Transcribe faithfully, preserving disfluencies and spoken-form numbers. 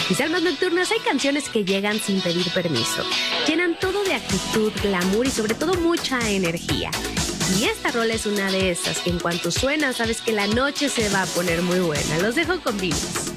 Mis almas nocturnas, hay canciones que llegan sin pedir permiso. Llenan todo de actitud, glamour y sobre todo mucha energía. Y esta rola es una de esas que en cuanto suena sabes que la noche se va a poner muy buena. Los dejo con Venus.